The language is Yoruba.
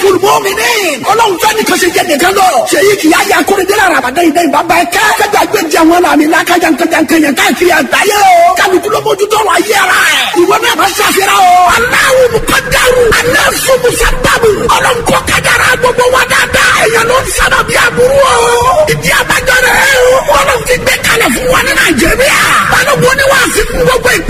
المؤمنين ọlọ́run fẹ́ ní kọ́sẹ̀ jẹ́ nìkan lọ ṣèyí kì í yá ya kórè délà ramadan yìí dẹ́yìn bàbá ẹ̀ kẹ́ kẹ́gbẹ́ gbé jẹun wọn làmì lákàjà nkẹyàn káàkiri àgbáyé o kálukú ló mójú tọrọ ayé ara ẹ̀ ìwọ náà bá ṣàfihàn o aláwo mukadaru aláṣu musababu ọlọ́run kọ́ kájàrà gbogbo wa dáadáa èèyàn ló ń sábà bí aburú o ìdí abájọ rẹ̀ o ọlọ́run ti gbé kalẹ̀ fún wa ní Nàìjíríà balùwẹ̀ ni wàá fi fún gbogbo